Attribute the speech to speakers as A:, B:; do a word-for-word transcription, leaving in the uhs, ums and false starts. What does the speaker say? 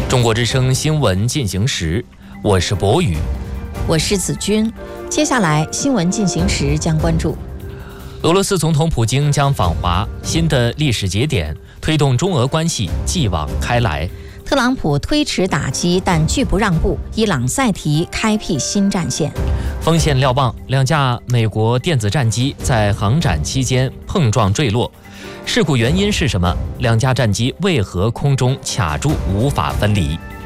A: 中国之声新闻进行时，我是博宇，
B: 我是子君。接下来新闻进行时将关注：
A: 俄罗斯总统普京将访华，新的历史节点推动中俄关系继往开来。
B: 特朗普推迟打击，但拒不让步，伊朗再提开辟新战线。
A: 锋线瞭望，两架美国电子战机在航展期间碰撞坠落，事故原因是什么？两架战机为何空中卡住无法分离？